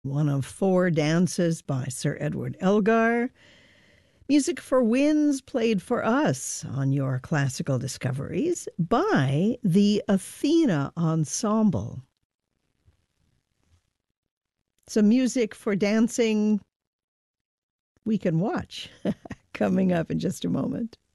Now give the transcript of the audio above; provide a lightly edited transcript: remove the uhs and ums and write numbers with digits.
One of four dances by Sir Edward Elgar. Music for Winds played for us on your classical discoveries by the Athena Ensemble. Some music for dancing we can watch coming up in just a moment.